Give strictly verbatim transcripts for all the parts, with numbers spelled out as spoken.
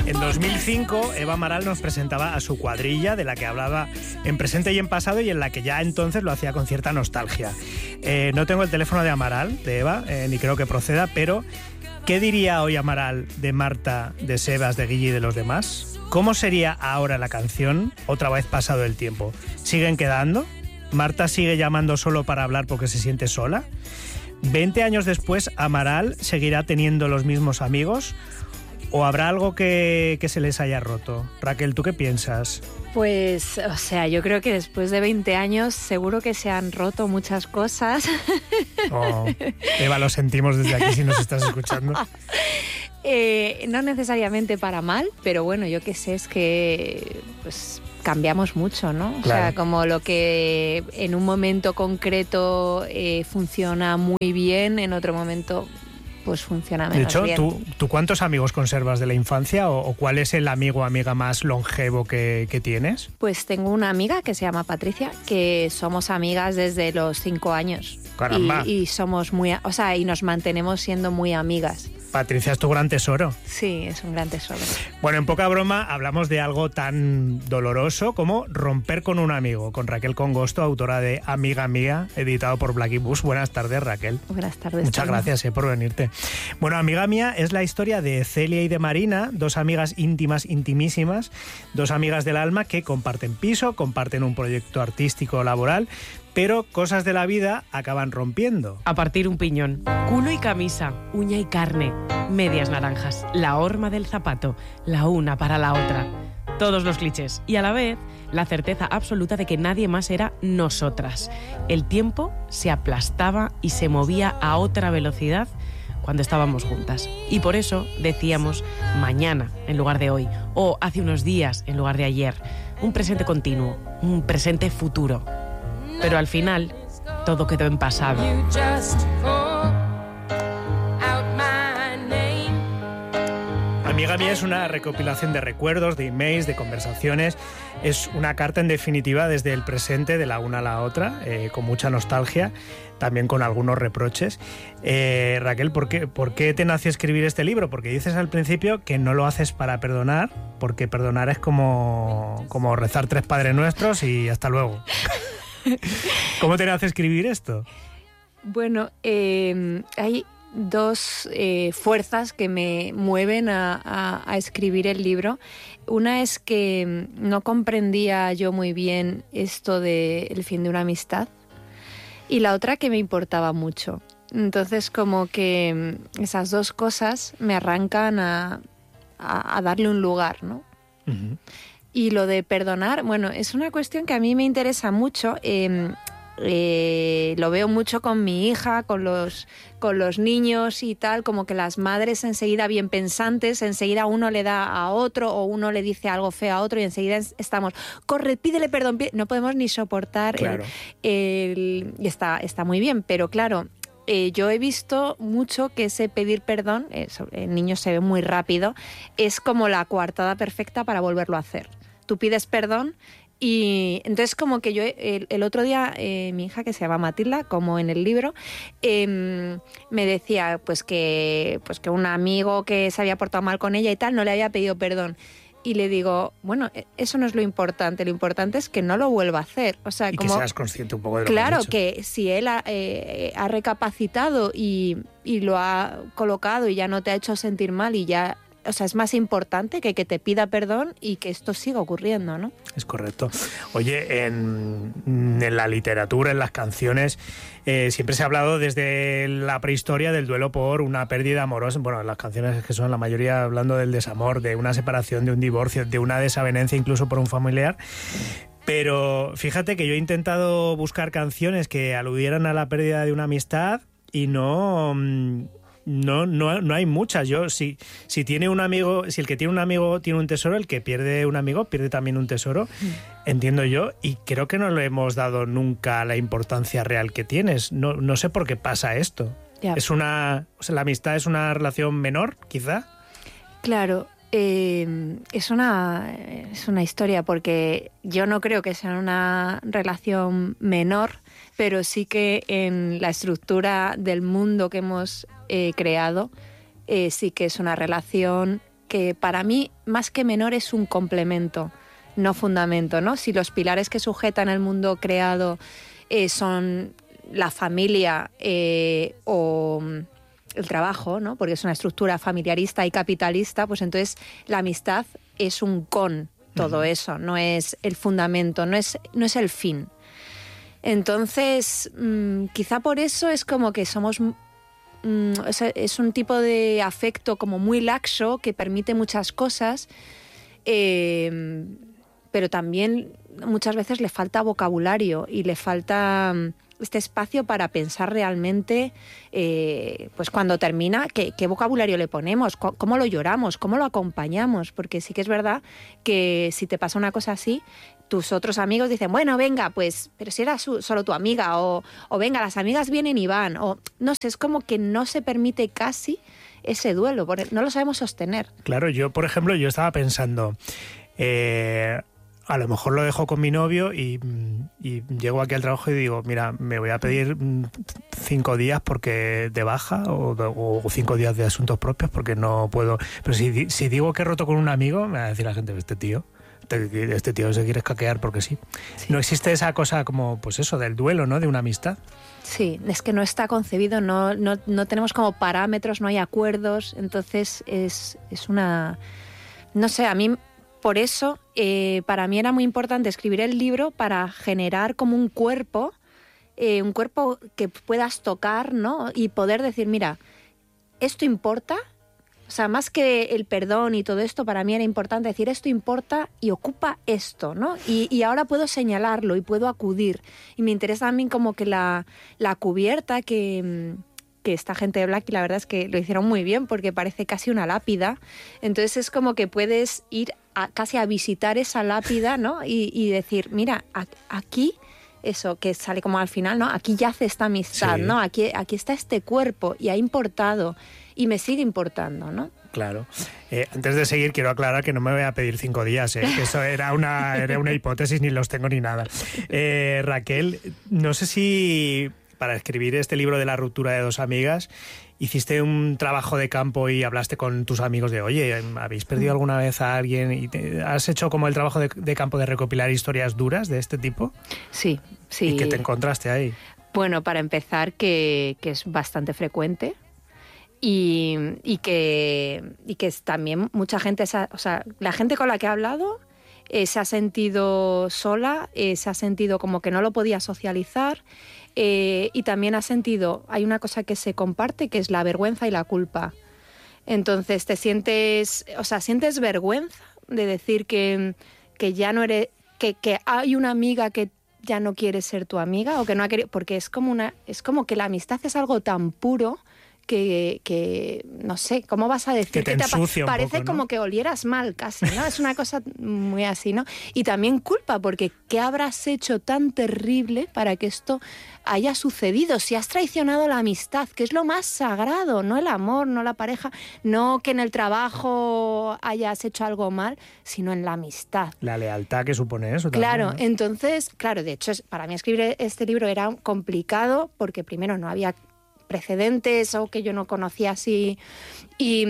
En dos mil cinco, Eva Amaral nos presentaba a su cuadrilla, de la que hablaba en presente y en pasado, y en la que ya entonces lo hacía con cierta nostalgia. Eh, no tengo el teléfono de Amaral, de Eva, eh, ni creo que proceda, pero ¿qué diría hoy Amaral de Marta, de Sebas, de Guille y de los demás? ¿Cómo sería ahora la canción, otra vez pasado el tiempo? ¿Siguen quedando? ¿Marta sigue llamando solo para hablar porque se siente sola? ¿veinte años después Amaral seguirá teniendo los mismos amigos? ¿O habrá algo que, que se les haya roto? Raquel, ¿tú qué piensas? Pues, o sea, yo creo que después de veinte años seguro que se han roto muchas cosas. Oh, Eva, lo sentimos desde aquí si nos estás escuchando. Eh, no necesariamente para mal, pero bueno, yo qué sé, es que pues cambiamos mucho, ¿no? O Claro. sea, como lo que en un momento concreto eh, funciona muy bien, en otro momento pues funciona menos De hecho, bien. ¿tú, ¿tú cuántos amigos conservas de la infancia o, o cuál es el amigo o amiga más longevo que, que tienes? Pues tengo una amiga que se llama Patricia, que somos amigas desde los cinco años. Caramba. Y, y somos muy, o sea, y nos mantenemos siendo muy amigas. Patricia es tu gran tesoro. Sí, es un gran tesoro. Bueno, en poca broma hablamos de algo tan doloroso como romper con un amigo, con Raquel Congosto, autora de Amiga Mía, editado por Blacky Bus. Buenas tardes, Raquel. Buenas tardes. Muchas Tony. gracias eh, por venirte. Bueno, Amiga Mía es la historia de Celia y de Marina, dos amigas íntimas, intimísimas, dos amigas del alma que comparten piso, comparten un proyecto artístico laboral, pero cosas de la vida acaban rompiendo. A partir un piñón, culo y camisa, uña y carne, medias naranjas, la horma del zapato, la una para la otra. Todos los clichés y a la vez la certeza absoluta de que nadie más era nosotras. El tiempo se aplastaba y se movía a otra velocidad cuando estábamos juntas. Y por eso decíamos mañana en lugar de hoy, o hace unos días en lugar de ayer. Un presente continuo, un presente futuro. Pero al final, todo quedó en pasado. Amiga Mía es una recopilación de recuerdos, de emails, de conversaciones. Es una carta, en definitiva, desde el presente, de la una a la otra, eh, con mucha nostalgia, también con algunos reproches. Eh, Raquel, ¿por qué, ¿por qué te nació escribir este libro? Porque dices al principio que no lo haces para perdonar, porque perdonar es como, como rezar tres Padres Nuestros y hasta luego. ¿Cómo te nace escribir esto? Bueno, eh, hay dos eh, fuerzas que me mueven a, a, a escribir el libro. Una es que no comprendía yo muy bien esto del fin de una amistad, y la otra que me importaba mucho. Entonces, como que esas dos cosas me arrancan a, a, a darle un lugar, ¿no? Uh-huh. Y lo de perdonar, bueno, es una cuestión que a mí me interesa mucho. Eh, eh, lo veo mucho con mi hija, con los, con los niños y tal, como que las madres enseguida bien pensantes, enseguida uno le da a otro o uno le dice algo feo a otro y enseguida estamos, corre, pídele perdón, pídele. No podemos ni soportar. Claro. el, el, y está, está muy bien, pero claro, Eh, yo he visto mucho que ese pedir perdón, eh, el niño se ve muy rápido, es como la coartada perfecta para volverlo a hacer. Tú pides perdón y entonces como que yo el, el otro día eh, mi hija, que se llama Matilda, como en el libro, eh, me decía pues que, pues que un amigo que se había portado mal con ella y tal no le había pedido perdón. Y le digo, bueno, eso no es lo importante, lo importante es que no lo vuelva a hacer. O sea, y como, que seas consciente un poco de lo claro, que has que si él ha, eh, ha recapacitado y, y lo ha colocado y ya no te ha hecho sentir mal y ya... O sea, es más importante que que te pida perdón y que esto siga ocurriendo, ¿no? Es correcto. Oye, en, en la literatura, en las canciones, eh, siempre se ha hablado desde la prehistoria del duelo por una pérdida amorosa. Bueno, las canciones que son la mayoría hablando del desamor, de una separación, de un divorcio, de una desavenencia incluso por un familiar. Pero fíjate que yo he intentado buscar canciones que aludieran a la pérdida de una amistad y no... No, no, no hay muchas. Yo, si, si tiene un amigo, si el que tiene un amigo tiene un tesoro, el que pierde un amigo pierde también un tesoro, mm. entiendo yo, y creo que no le hemos dado nunca la importancia real que tienes. No, no sé por qué pasa esto. Ya. Es una, o sea, la amistad es una relación menor, quizá. Claro. Eh, es una es una historia, porque yo no creo que sea una relación menor, pero sí que en la estructura del mundo que hemos eh, creado, eh, sí que es una relación que para mí, más que menor, es un complemento, no fundamento, ¿no? Si los pilares que sujetan el mundo creado eh, son la familia eh, o el trabajo, ¿no? Porque es una estructura familiarista y capitalista, pues entonces la amistad es un con todo uh-huh. eso, no es el fundamento, no es, no es el fin. Entonces, mmm, quizá por eso es como que somos... Mmm, o sea, es un tipo de afecto como muy laxo que permite muchas cosas, eh, pero también muchas veces le falta vocabulario y le falta este espacio para pensar realmente, eh, pues cuando termina, ¿qué, qué vocabulario le ponemos? ¿Cómo lo lloramos? ¿Cómo lo acompañamos? Porque sí que es verdad que si te pasa una cosa así, tus otros amigos dicen, bueno, venga, pues, pero si era su, solo tu amiga, o, o venga, las amigas vienen y van, o no sé, es como que no se permite casi ese duelo, porque no lo sabemos sostener. Claro, yo, por ejemplo, yo estaba pensando, eh, a lo mejor lo dejo con mi novio y, y llego aquí al trabajo y digo, mira, me voy a pedir cinco días porque de baja o, o cinco días de asuntos propios porque no puedo. Pero si, si digo que he roto con un amigo, me va a decir la gente, este tío... este tío se quiere escaquear porque sí. sí. No existe esa cosa como, pues eso, del duelo, ¿no? De una amistad. Sí, es que no está concebido, no, no, no tenemos como parámetros, no hay acuerdos, entonces es, es una... No sé, a mí, por eso, eh, para mí era muy importante escribir el libro para generar como un cuerpo, eh, un cuerpo que puedas tocar, ¿no? Y poder decir, mira, esto importa. O sea, más que el perdón y todo esto, para mí era importante decir esto importa y ocupa esto, ¿no? Y, y ahora puedo señalarlo y puedo acudir. Y me interesa también como que la, la cubierta que, que esta gente de Blackie, la verdad es que lo hicieron muy bien porque parece casi una lápida. Entonces es como que puedes ir a, casi a visitar esa lápida, ¿no? Y, y decir, mira, a, aquí... eso que sale como al final, ¿no? Aquí yace esta amistad, sí. ¿no? Aquí, aquí está este cuerpo y ha importado y me sigue importando, ¿no? Claro. Eh, antes de seguir, quiero aclarar que no me voy a pedir cinco días, ¿eh? Que eso era una, era una hipótesis, ni los tengo ni nada. Eh, Raquel, no sé si para escribir este libro de la ruptura de dos amigas hiciste un trabajo de campo y hablaste con tus amigos de, oye, ¿habéis perdido alguna vez a alguien? ¿Y te, has hecho como el trabajo de, de campo de recopilar historias duras de este tipo? Sí, sí. ¿Y qué te encontraste ahí? Bueno, para empezar, que, que es bastante frecuente y, y, que, y que es también mucha gente, o sea, la gente con la que he hablado eh, se ha sentido sola, eh, se ha sentido como que no lo podía socializar. Eh, y también ha sentido, hay una cosa que se comparte, que es la vergüenza y la culpa. Entonces te sientes, o sea, sientes vergüenza de decir que, que ya no eres, que, que hay una amiga que ya no quiere ser tu amiga o que no ha querido, porque es como una, es como que la amistad es algo tan puro que, que no sé, ¿cómo vas a decir? Que te que ensucia te, parece un poco, ¿no? como que olieras mal casi, ¿no? Es una cosa muy así, ¿no? Y también culpa, porque ¿qué habrás hecho tan terrible para que esto haya sucedido? Si has traicionado la amistad, que es lo más sagrado, no el amor, no la pareja, no que en el trabajo hayas hecho algo mal, sino en la amistad. La lealtad que supone eso también, Claro, ¿no? Entonces, claro, de hecho, para mí escribir este libro era complicado porque primero no había precedentes o que yo no conocía así y,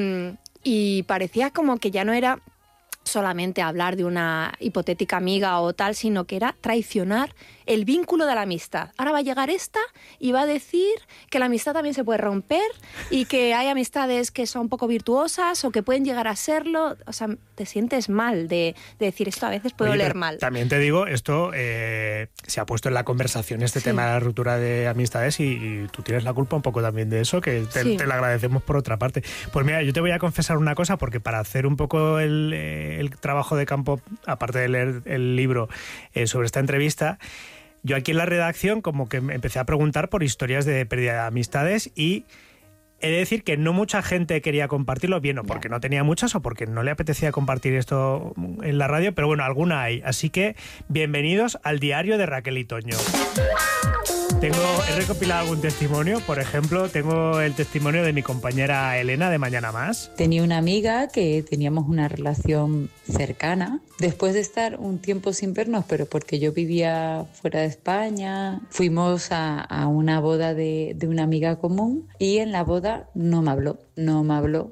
y parecía como que ya no era solamente hablar de una hipotética amiga o tal, sino que era traicionar el vínculo de la amistad. Ahora va a llegar esta y va a decir que la amistad también se puede romper y que hay amistades que son poco virtuosas o que pueden llegar a serlo. O sea, te sientes mal de, de decir esto, a veces puedo Oye, leer mal. También te digo, esto eh, se ha puesto en la conversación este sí. tema de la ruptura de amistades y, y tú tienes la culpa un poco también de eso, que te, sí. te lo agradecemos por otra parte. Pues mira, yo te voy a confesar una cosa, porque para hacer un poco el, el trabajo de campo, aparte de leer el libro eh, sobre esta entrevista, yo aquí en la redacción como que me empecé a preguntar por historias de pérdida de amistades y he de decir que no mucha gente quería compartirlo, bien o porque no tenía muchas o porque no le apetecía compartir esto en la radio, pero bueno, alguna hay. Así que bienvenidos al diario de Raquel y Toño. tengo, he recopilado algún testimonio. Por ejemplo, tengo el testimonio de mi compañera Elena de Mañana Más. Tenía una amiga que teníamos una relación cercana. Después de estar un tiempo sin vernos, pero porque yo vivía fuera de España, fuimos a, a una boda de, de una amiga común y en la boda no me habló, no me habló.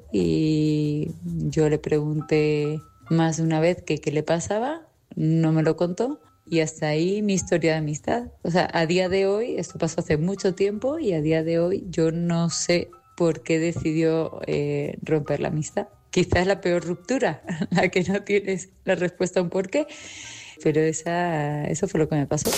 Y yo le pregunté más de una vez que qué le pasaba, no me lo contó. Y hasta ahí mi historia de amistad. O sea, a día de hoy, esto pasó hace mucho tiempo y a día de hoy yo no sé por qué decidió eh, romper la amistad. Quizás la peor ruptura, la que no tienes la respuesta a un por qué, pero esa, eso fue lo que me pasó.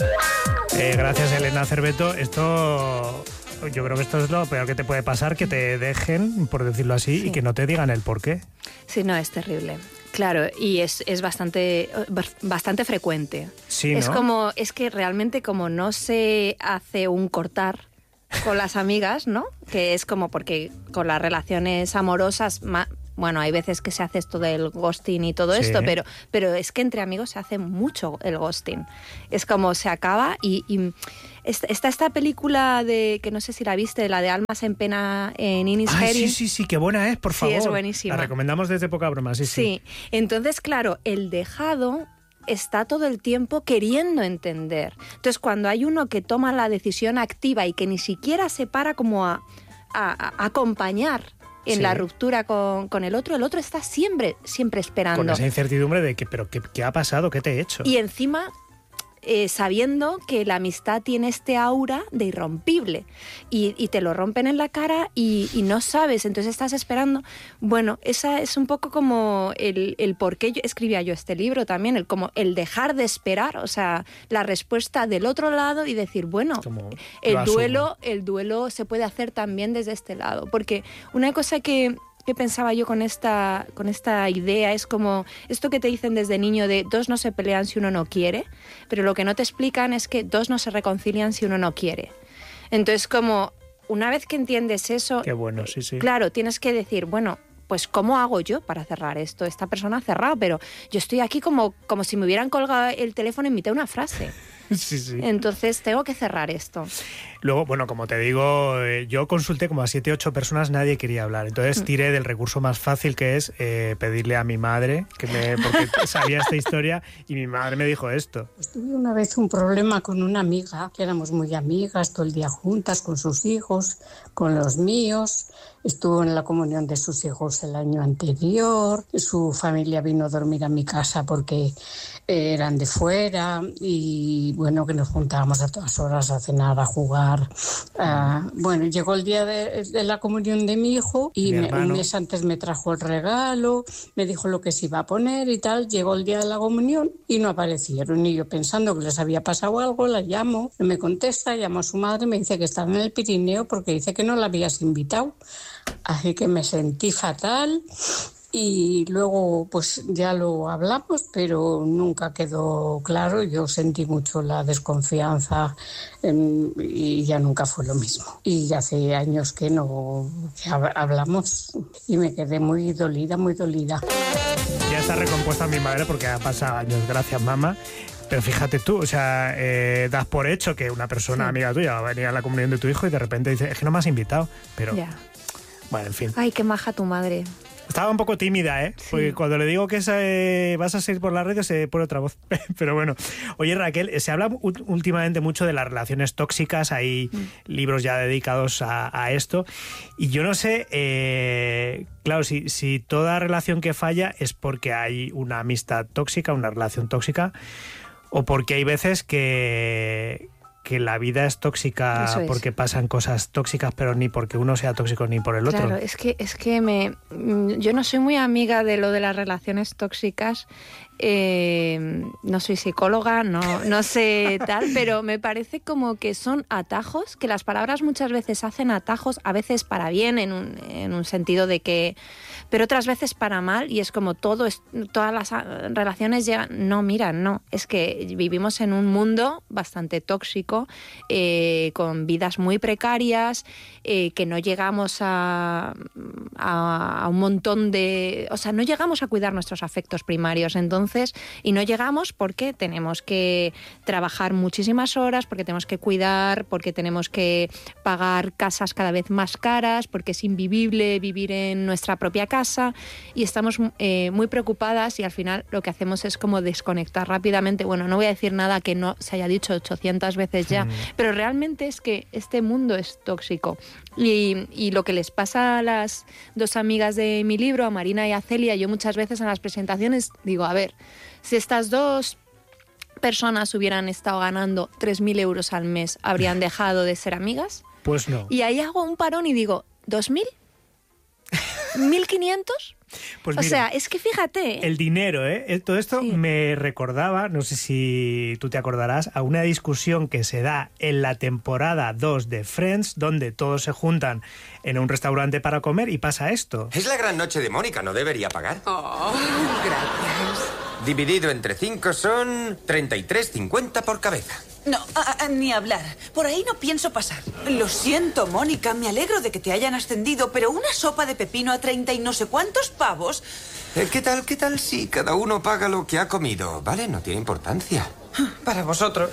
Eh, gracias, Elena Cerveto. Esto, yo creo que esto es lo peor que te puede pasar, que te dejen, por decirlo así, sí. Y que no te digan el por qué. Sí, no, es terrible. Claro, y es, es bastante, bastante frecuente. Sí, ¿no? Es como, es que realmente como no se hace un cortar con las amigas, ¿no? Que es como porque con las relaciones amorosas, bueno, hay veces que se hace esto del ghosting y todo sí. esto, pero, pero es que entre amigos se hace mucho el ghosting. Es como se acaba y... y está esta película de, que no sé si la viste, la de Almas en Pena en Innisfree. Sí, sí, sí, qué buena es, por favor. Sí, es buenísima. La recomendamos desde Poca Broma, sí, sí. Sí, entonces, claro, el dejado está todo el tiempo queriendo entender. Entonces, cuando hay uno que toma la decisión activa y que ni siquiera se para como a, a, a acompañar en sí. la ruptura con, con el otro, el otro está siempre, siempre esperando. Con esa incertidumbre de que, pero ¿qué, qué ha pasado? ¿Qué te he hecho? Y encima... Eh, sabiendo que la amistad tiene este aura de irrompible y, y te lo rompen en la cara y, y no sabes, entonces estás esperando. Bueno, esa es un poco como el, el por qué yo escribía yo este libro también, el como el dejar de esperar, o sea, la respuesta del otro lado y decir, bueno, el duelo, el duelo se puede hacer también desde este lado, porque una cosa que ¿Qué pensaba yo con esta, con esta idea? Es como esto que te dicen desde niño de dos no se pelean si uno no quiere, pero lo que no te explican es que dos no se reconcilian si uno no quiere. Entonces, como una vez que entiendes eso, qué bueno, sí, sí. Claro, tienes que decir, bueno, pues ¿cómo hago yo para cerrar esto? Esta persona ha cerrado, pero yo estoy aquí como, como si me hubieran colgado el teléfono en mitad de una frase. Sí, sí. Entonces tengo que cerrar esto. Luego, bueno, como te digo, eh, yo consulté como a siete, ocho personas, nadie quería hablar. Entonces tiré del recurso más fácil, que es eh, pedirle a mi madre, que me, porque sabía esta historia, y mi madre me dijo esto. Pues tuve una vez un problema con una amiga, que éramos muy amigas, todo el día juntas, con sus hijos, con los míos. Estuvo en la comunión de sus hijos el año anterior. Su familia vino a dormir a mi casa porque eran de fuera y bueno, que nos juntábamos a todas horas a cenar, a jugar. Uh, bueno, llegó el día de, de la comunión de mi hijo y mi me, un mes antes me trajo el regalo, me dijo lo que se iba a poner y tal. Llegó el día de la comunión y no aparecieron y yo pensando que les había pasado algo, la llamo, no me contesta, llamo a su madre, me dice que estaba en el Pirineo porque dice que no la habías invitado. Así que me sentí fatal y luego pues ya lo hablamos, pero nunca quedó claro. Yo sentí mucho la desconfianza eh, y ya nunca fue lo mismo. Y hace años que no que hablamos y me quedé muy dolida, muy dolida. Ya está recompuesta mi madre porque ha pasado años, gracias mamá. Pero fíjate tú, o sea, eh, das por hecho que una persona sí. amiga tuya va a venir a la comunión de tu hijo y de repente dice, es que no me has invitado. Pero, yeah. bueno, en fin. Ay, qué maja tu madre. Estaba un poco tímida, ¿eh? Sí. Porque cuando le digo que se, vas a seguir por la radio se pone otra voz. Pero bueno. Oye, Raquel, se habla últimamente mucho de las relaciones tóxicas. Hay mm. libros ya dedicados a, a esto. Y yo no sé, eh, claro, si, si toda relación que falla es porque hay una amistad tóxica, una relación tóxica, o porque hay veces que... que la vida es tóxica es. porque pasan cosas tóxicas, pero ni porque uno sea tóxico ni por el otro. Claro, es que, es que me, yo no soy muy amiga de lo de las relaciones tóxicas. Eh, no soy psicóloga, no, no sé tal, pero me parece como que son atajos, que las palabras muchas veces hacen atajos, a veces para bien, en un, en un sentido de que... pero otras veces para mal, y es como todo, es, todas las relaciones llegan... No, mira, no, es que vivimos en un mundo bastante tóxico tóxico, eh, con vidas muy precarias, eh, que no llegamos a, a, a un montón de... O sea, no llegamos a cuidar nuestros afectos primarios, entonces, y no llegamos porque tenemos que trabajar muchísimas horas, porque tenemos que cuidar, porque tenemos que pagar casas cada vez más caras, porque es invivible vivir en nuestra propia casa, y estamos eh, muy preocupadas, y al final lo que hacemos es como desconectar rápidamente. Bueno, no voy a decir nada que no se haya dicho ochocientas veces ya, mm. pero realmente es que este mundo es tóxico. Y, y lo que les pasa a las dos amigas de mi libro, a Marina y a Celia, yo muchas veces en las presentaciones digo, a ver, si estas dos personas hubieran estado ganando tres mil euros al mes, ¿habrían dejado de ser amigas? Pues no. Y ahí hago un parón y digo, ¿dos mil? ¿mil quinientos? Pues o mira, sea, es que fíjate... El dinero, ¿eh? Todo esto sí. me recordaba, no sé si tú te acordarás, a una discusión que se da en la temporada dos de Friends, donde todos se juntan en un restaurante para comer y pasa esto. Es la gran noche de Mónica, ¿no debería pagar? Oh, gracias. Dividido entre cinco son treinta y tres cincuenta por cabeza. No, a, a, ni hablar. Por ahí no pienso pasar. Lo siento, Mónica, me alegro de que te hayan ascendido, pero una sopa de pepino a treinta y no sé cuántos pavos... Eh, ¿Qué tal, qué tal si cada uno paga lo que ha comido? Vale, no tiene importancia. Para vosotros.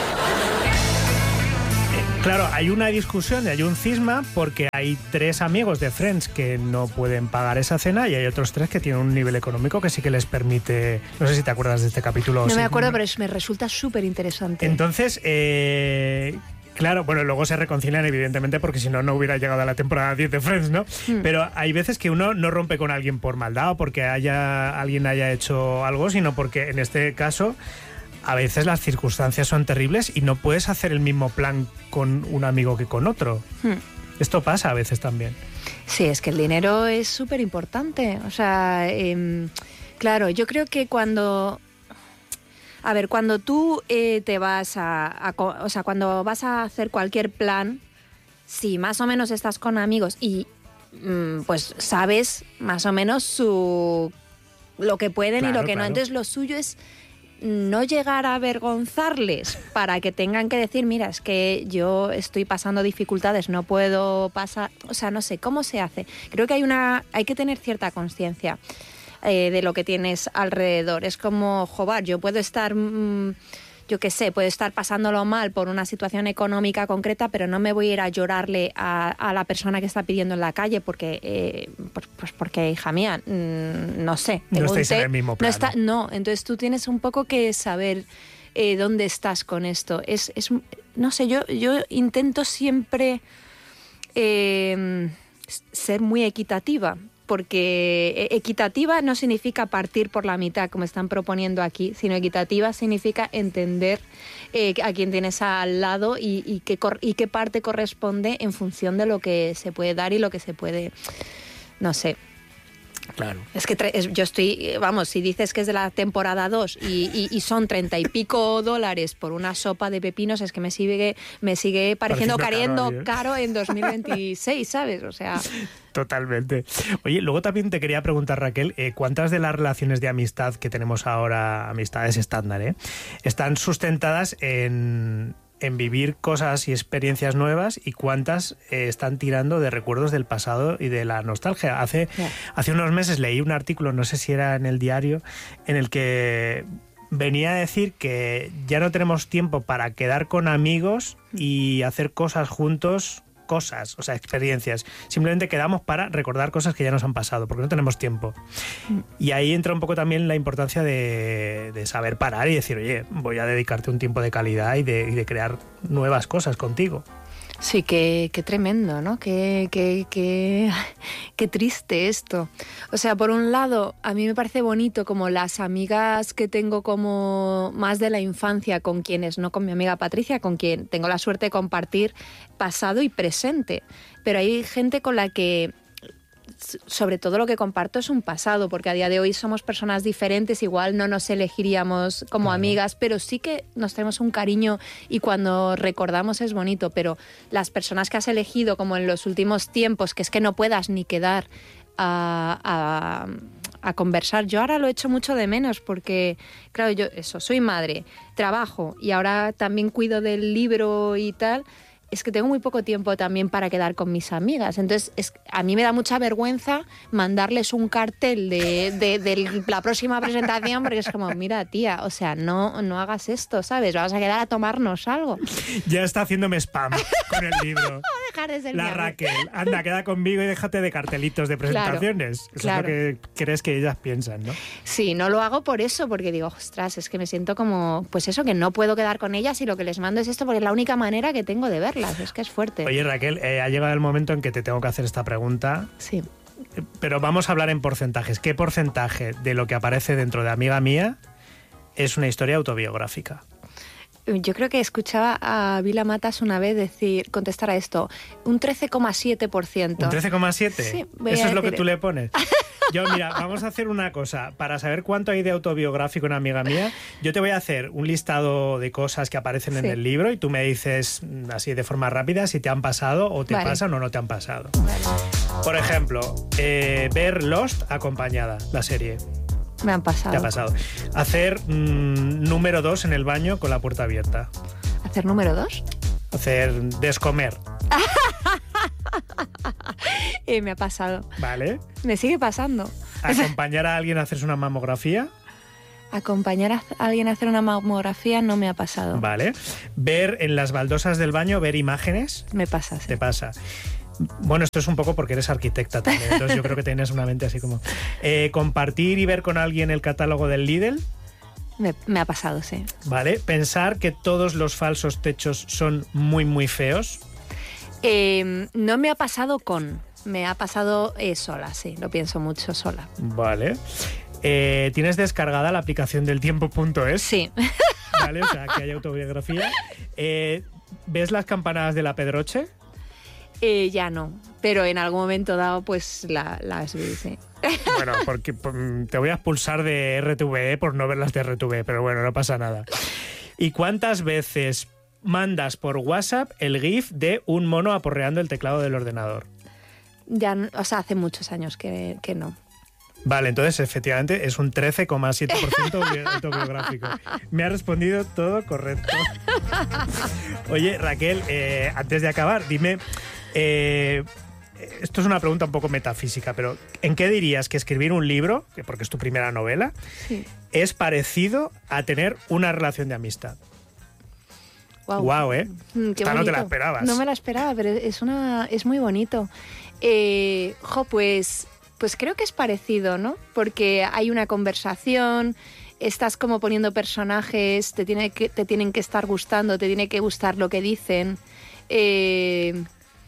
Claro, hay una discusión y hay un cisma porque hay tres amigos de Friends que no pueden pagar esa cena y hay otros tres que tienen un nivel económico que sí que les permite... No sé si te acuerdas de este capítulo. No sí. me acuerdo, pero me resulta súper interesante. Entonces, eh, claro, bueno, luego se reconcilian evidentemente porque si no, no hubiera llegado a la temporada diez de Friends, ¿no? Mm. Pero hay veces que uno no rompe con alguien por maldad o porque haya, alguien haya hecho algo, sino porque en este caso... A veces las circunstancias son terribles y no puedes hacer el mismo plan con un amigo que con otro. Hmm. Esto pasa a veces también. Sí, es que el dinero es súper importante. O sea, eh, claro, yo creo que cuando... A ver, cuando tú eh, te vas a, a... O sea, cuando vas a hacer cualquier plan, si más o menos estás con amigos y mm, pues sabes más o menos su lo que pueden claro, y lo que claro. no. Entonces lo suyo es... no llegar a avergonzarles para que tengan que decir, mira, es que yo estoy pasando dificultades, no puedo pasar... O sea, no sé, ¿cómo se hace? Creo que hay una hay que tener cierta conciencia eh, de lo que tienes alrededor. Es como, joder, yo puedo estar... Mmm, yo qué sé, puedo estar pasándolo mal por una situación económica concreta, pero no me voy a ir a llorarle a, a la persona que está pidiendo en la calle porque, eh, pues, pues porque, hija mía, mmm, no sé. No estáis en el mismo plano. No, está, no, entonces tú tienes un poco que saber eh, dónde estás con esto. Es, es, no sé, yo, yo intento siempre eh, ser muy equitativa. Porque equitativa no significa partir por la mitad, como están proponiendo aquí, sino equitativa significa entender eh, a quién tienes al lado y, y, qué, y qué parte corresponde en función de lo que se puede dar y lo que se puede, no sé. Claro. Es que es, yo estoy, vamos, si dices que es de la temporada dos y, y, y son treinta y pico dólares por una sopa de pepinos, es que me sigue, me sigue pareciendo, pareciendo caro, caro en dos mil veintiséis, ¿sabes? O sea... Totalmente. Oye, luego también te quería preguntar, Raquel, eh, ¿cuántas de las relaciones de amistad que tenemos ahora, amistades estándar, eh, están sustentadas en... en vivir cosas y experiencias nuevas y cuántas eh, están tirando de recuerdos del pasado y de la nostalgia? Hace, yeah. hace unos meses leí un artículo, no sé si era en el diario, en el que venía a decir que ya no tenemos tiempo para quedar con amigos y hacer cosas juntos, cosas, o sea, experiencias. Simplemente quedamos para recordar cosas que ya nos han pasado, porque no tenemos tiempo. Y ahí entra un poco también la importancia de, de saber parar y decir, oye, voy a dedicarte un tiempo de calidad y de, y de crear nuevas cosas contigo. Sí, qué, qué tremendo, ¿no? Qué, qué, qué, qué triste esto. O sea, por un lado, a mí me parece bonito como las amigas que tengo como más de la infancia, con quienes, no con mi amiga Patricia, con quien tengo la suerte de compartir pasado y presente. Pero hay gente con la que... sobre todo lo que comparto es un pasado, porque a día de hoy somos personas diferentes, igual no nos elegiríamos como claro. amigas, pero sí que nos tenemos un cariño y cuando recordamos es bonito, pero las personas que has elegido como en los últimos tiempos, que es que no puedas ni quedar a, a, a conversar. Yo ahora lo echo mucho de menos porque, claro, yo eso, soy madre, trabajo y ahora también cuido del libro y tal. Es que tengo muy poco tiempo también para quedar con mis amigas. Entonces, es, a mí me da mucha vergüenza mandarles un cartel de, de, de la próxima presentación porque es como, mira, tía, o sea, no, no hagas esto, ¿sabes? Vamos a quedar a tomarnos algo. Ya está haciéndome spam con el libro. Dejar de ser la Raquel, anda, queda conmigo y déjate de cartelitos de presentaciones. Claro, eso claro. Es lo que crees que ellas piensan, ¿no? Sí, no lo hago por eso, porque digo, ostras, es que me siento como, pues eso, que no puedo quedar con ellas y lo que les mando es esto porque es la única manera que tengo de verlas. Es que es fuerte. Oye, Raquel, eh, ha llegado el momento en que te tengo que hacer esta pregunta. Sí. Pero vamos a hablar en porcentajes. ¿Qué porcentaje de lo que aparece dentro de Amiga Mía es una historia autobiográfica? Yo creo que escuchaba a Vila Matas una vez decir, contestar a esto, un trece coma siete por ciento. ¿Un trece coma siete? Sí. Eso es lo que tú le pones. Yo, mira, vamos a hacer una cosa. Para saber cuánto hay de autobiográfico en Amiga Mía, yo te voy a hacer un listado de cosas que aparecen en sí. el libro y tú me dices así de forma rápida si te han pasado o te vale. pasan o no te han pasado. Vale. Por ejemplo, eh, ver Lost acompañada, la serie. Me han pasado. Te ha pasado. Hacer mmm, número dos en el baño con la puerta abierta. ¿Hacer número dos? Hacer descomer. eh, me ha pasado. Vale. Me sigue pasando. ¿Acompañar a alguien a hacerse una mamografía? Acompañar a alguien a hacer una mamografía no me ha pasado. Vale. ¿Ver en las baldosas del baño, ver imágenes? Me pasa, sí. Te pasa. Bueno, esto es un poco porque eres arquitecta también, entonces yo creo que tienes una mente así como... Eh, ¿Compartir y ver con alguien el catálogo del Lidl? Me, me ha pasado, sí. Vale. ¿Pensar que todos los falsos techos son muy, muy feos? Eh, no me ha pasado con... Me ha pasado eh, sola, sí. Lo pienso mucho sola. Vale. Eh, ¿Tienes descargada la aplicación del tiempo punto es? Sí. Vale, o sea, que hay autobiografía. Eh, ¿Ves las campanadas de la Pedroche? Eh, ya no, pero en algún momento dado pues la, las vi, sí. Bueno, porque te voy a expulsar de R T V E por no ver las de R T V E, pero bueno, no pasa nada. ¿Y cuántas veces mandas por WhatsApp el GIF de un mono aporreando el teclado del ordenador? Ya, o sea, hace muchos años que, que no. Vale, entonces efectivamente es un trece coma siete por ciento autobiográfico. Me ha respondido todo correcto. Oye, Raquel, eh, antes de acabar, dime... Eh, esto es una pregunta un poco metafísica, pero ¿en qué dirías que escribir un libro, que porque es tu primera novela, sí. es parecido a tener una relación de amistad? Wow, wow ¿eh? Mm, Esta no te la esperabas. No me la esperaba, pero es, una, es muy bonito. Eh, jo, pues, pues creo que es parecido, ¿no? Porque hay una conversación... Estás como poniendo personajes, te, tiene que, te tienen que estar gustando, te tiene que gustar lo que dicen. Eh,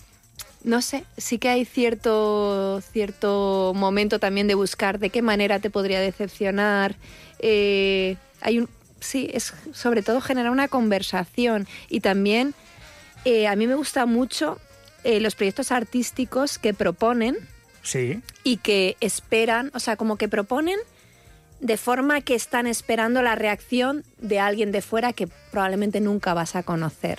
no sé, sí que hay cierto, cierto momento también de buscar de qué manera te podría decepcionar. Eh, hay un, sí, es sobre todo generar una conversación. Y también eh, a mí me gusta mucho eh, los proyectos artísticos que proponen sí. y que esperan, o sea, como que proponen de forma que están esperando la reacción de alguien de fuera que probablemente nunca vas a conocer.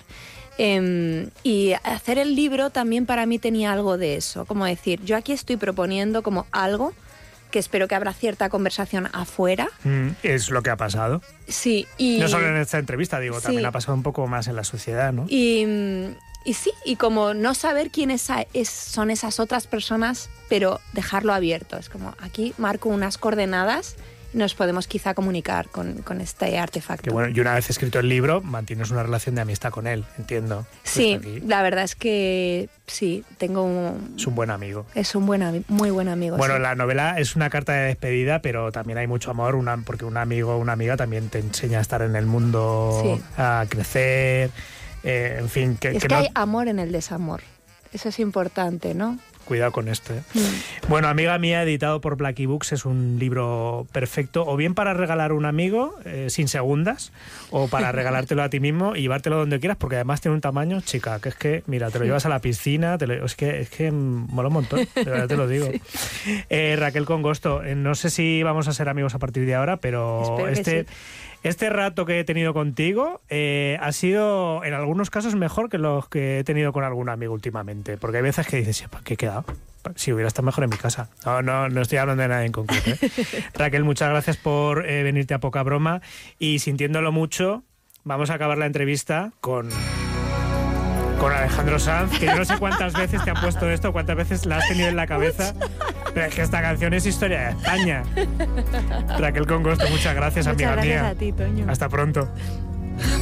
Eh, y hacer el libro también para mí tenía algo de eso, como decir, yo aquí estoy proponiendo como algo que espero que habrá cierta conversación afuera. Mm, es lo que ha pasado. Sí. Y, no solo en esta entrevista, digo, sí. También ha pasado un poco más en la sociedad, ¿no? Y, y sí, y como no saber quiénes es, son esas otras personas, pero dejarlo abierto. Es como, aquí marco unas coordenadas... nos podemos quizá comunicar con, con este artefacto. Que bueno, y una vez escrito el libro, mantienes una relación de amistad con él, entiendo. Sí, la verdad es que sí, tengo un... Es un buen amigo. Es un buen, muy buen amigo. Bueno, sí. La novela es una carta de despedida, pero también hay mucho amor, una, porque un amigo o una amiga también te enseña a estar en el mundo, sí. a crecer, eh, en fin... Que, es que, que no... hay amor en el desamor, eso es importante, ¿no? Cuidado con esto. ¿eh? Mm. Bueno, Amiga Mía, editado por Blackie Books, es un libro perfecto, o bien para regalar a un amigo eh, sin segundas, o para regalártelo a ti mismo y llevártelo donde quieras, porque además tiene un tamaño, chica, que es que, mira, te lo llevas a la piscina, te lo, es que es que mola un montón, de verdad te lo digo. Sí. Eh, Raquel Congosto, eh, no sé si vamos a ser amigos a partir de ahora, pero Espero este... que sí. Este rato que he tenido contigo eh, ha sido, en algunos casos, mejor que los que he tenido con algún amigo últimamente. Porque hay veces que dices, ¿para qué he quedado? si hubiera estado mejor en mi casa. No, no, no estoy hablando de nada en concreto, ¿eh? Raquel, muchas gracias por eh, venirte a Poca Broma, y sintiéndolo mucho, vamos a acabar la entrevista con... con Alejandro Sanz, que yo no sé cuántas veces te han puesto esto, cuántas veces la has tenido en la cabeza, pero es que esta canción es historia de España. Raquel Congosto, muchas gracias, muchas amiga gracias mía. A ti, Toño. Hasta pronto.